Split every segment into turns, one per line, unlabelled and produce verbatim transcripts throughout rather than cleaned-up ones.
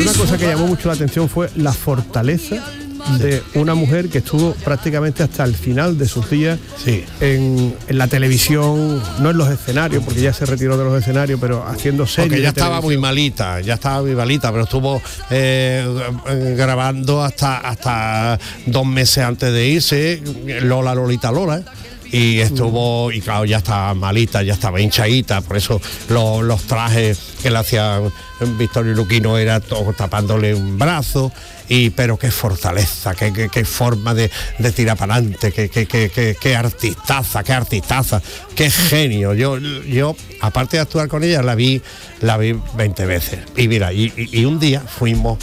una cosa que llamó mucho la atención fue la fortaleza de una mujer que estuvo prácticamente hasta el final de sus días
sí.
en, en la televisión, no en los escenarios, porque ya se retiró de los escenarios, pero haciendo series.
Porque ya estaba muy malita, ya estaba muy malita, pero estuvo eh, grabando hasta, hasta dos meses antes de irse, Lola, Lolita, Lola. Y estuvo, y claro, ya estaba malita, ya estaba hinchadita, por eso lo, los trajes que le hacía Victorio Luquino era todo tapándole un brazo, y pero qué fortaleza, qué, qué, qué forma de, de tirar para adelante, qué, qué, qué, qué, qué artistaza, qué artistaza, qué genio. Yo, yo, aparte de actuar con ella, la vi, la vi veinte veces. Y mira, y, y, y un día fuimos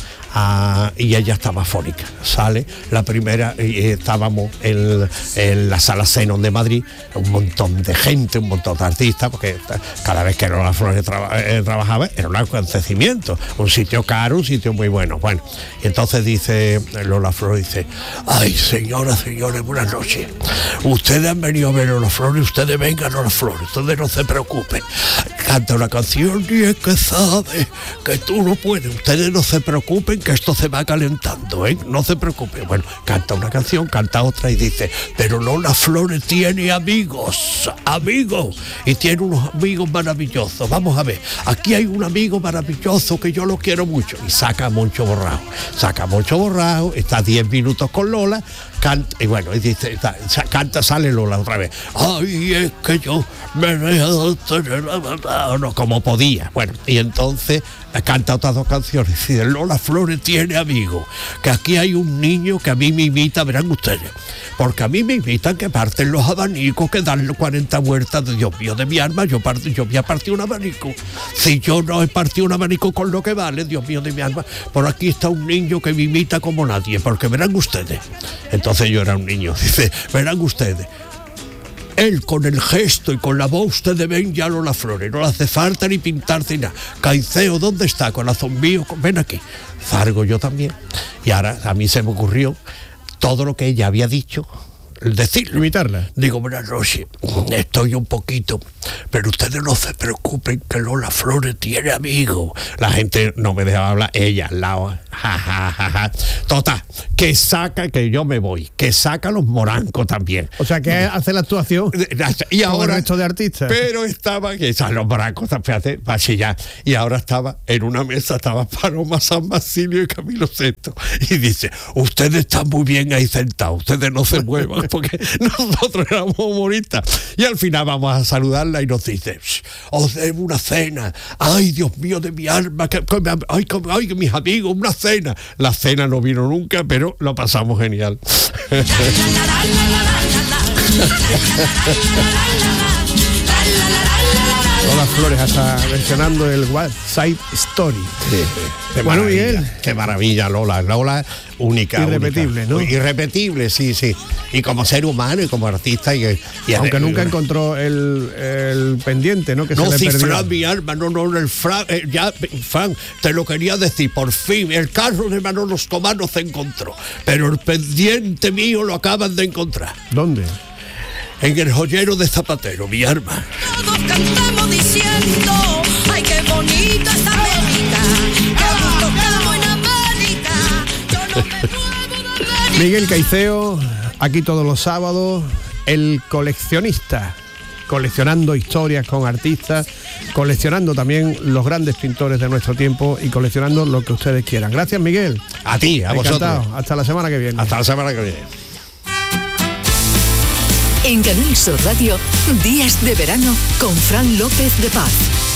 a, y ella estaba afónica. Sale la primera y estábamos en, en la Sala Zenon de Madrid, un montón de gente, un montón de artistas, porque cada vez que Lola Flores traba, eh, trabajaba era un acontecimiento, un sitio caro, un sitio muy bueno. Bueno, y entonces dice Lola Flores, dice: ay, señoras, señores, buenas noches. Ustedes han venido a ver a Lola Flores, ustedes vengan a Lola Flores, ustedes no se preocupen. Canta una canción y es que sabe que tú no puedes, ustedes no se preocupen, que esto se va calentando, ¿eh? No se preocupen. Bueno, canta una canción, canta otra y dice: pero Lola Flores tiene amigos, amigos, y tiene unos amigos maravillosos. Vamos a ver, aquí hay un amigo maravilloso que yo lo quiero mucho. Y saca Moncho Borrao, saca Moncho Borrao, está diez minutos con Lola, canta, y bueno, y dice, está, canta, sale Lola otra vez: ay, es que yo me dejo tener no, como podía. Bueno, y entonces canta otras dos canciones y dice: Lola Flores tiene amigos, que aquí hay un niño que a mí me invita, verán ustedes, porque a mí me invitan que parten los abanicos, que dan cuarenta vueltas. De Dios mío de mi alma, yo, part, yo voy a partir un abanico. Si yo no he partido un abanico con lo que vale, Dios mío de mi alma, por aquí está un niño que me imita como nadie, porque verán ustedes. Entonces yo era un niño, dice: verán ustedes, él con el gesto y con la voz, ustedes ven ya Lola Flores, no le hace falta ni pintarse ni nada. Caiceo, ¿dónde está? Corazón mío, ven aquí. Zargo yo también. Y ahora a mí se me ocurrió todo lo que ella había dicho, decirlo,
imitarla.
Digo: buenas noches, estoy un poquito, pero ustedes no se preocupen, que Lola Flores tiene amigos. La gente no me dejaba hablar, ella al lado, ja, ja, ja, ja. Total, que saca, que yo me voy, que saca los morancos también.
O sea, que hace la actuación
y ahora
esto de artistas.
Pero estaba, que salen los morancos, fíjate, para chillar. Y ahora estaba en una mesa, estaba Paloma San Basilio y Camilo Sesto, y dice: ustedes están muy bien ahí sentados, ustedes no se muevan, porque nosotros éramos humoristas. Y al final vamos a saludarla y nos dice: os debo una cena, ay, Dios mío de mi alma, que, que, ay, que, ay, que mis amigos, una cena. La cena no vino nunca, pero lo pasamos genial.
Lola Flores hasta versionando el West Side Story.
Sí. Qué
bueno,
maravilla,
Miguel.
Qué maravilla, Lola. Lola única.
Irrepetible,
única.
¿no?
Irrepetible, sí, sí. Y como ser humano y como artista. Y, y
aunque
el,
nunca
el,
encontró el, el pendiente, ¿no? Que
no,
se le
si
perdió.
Fran, mi alma, no, no, el Fran, eh, ya, Fran, te lo quería decir, por fin, el carro de Manolo Escobar no se encontró, pero el pendiente mío lo acaban de encontrar.
¿Dónde?
En el joyero de Zapatero, mi arma.
Todos cantamos diciendo: ay, qué bonito es América, qué gusto estamos en América. Yo no me muevo de América.
Miguel Caiceo, aquí todos los sábados, el coleccionista, coleccionando historias con artistas, coleccionando también los grandes pintores de nuestro tiempo y coleccionando lo que ustedes quieran. Gracias, Miguel.
A ti, a
Encantado.
vosotros.
Hasta la semana que viene.
Hasta la semana que viene.
En Canal Sur Radio, Días de Verano con Fran López de Paz.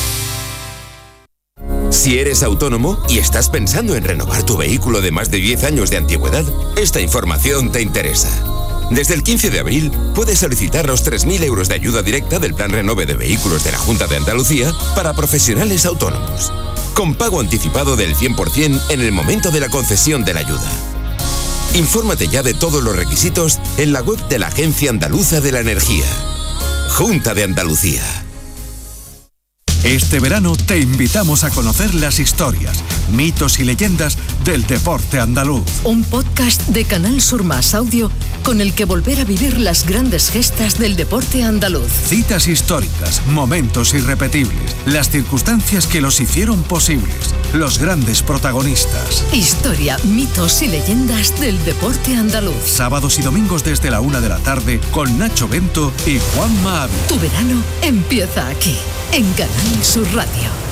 Si eres autónomo y estás pensando en renovar tu vehículo de más de diez años de antigüedad, esta información te interesa. Desde el quince de abril puedes solicitar los tres mil euros de ayuda directa del Plan Renove de Vehículos de la Junta de Andalucía para profesionales autónomos, con pago anticipado del cien por ciento en el momento de la concesión de la ayuda. Infórmate ya de todos los requisitos en la web de la Agencia Andaluza de la Energía. Junta de Andalucía.
Este verano te invitamos a conocer las historias, mitos y leyendas del deporte andaluz.
Un podcast de Canal Sur Más Audio con el que volver a vivir las grandes gestas del deporte andaluz.
Citas históricas, momentos irrepetibles, las circunstancias que los hicieron posibles, los grandes protagonistas.
Historia, mitos y leyendas del deporte andaluz.
Sábados y domingos desde la una de la tarde con Nacho Bento y Juanma Ávila.
Tu verano empieza aquí, en Canal Sur Radio.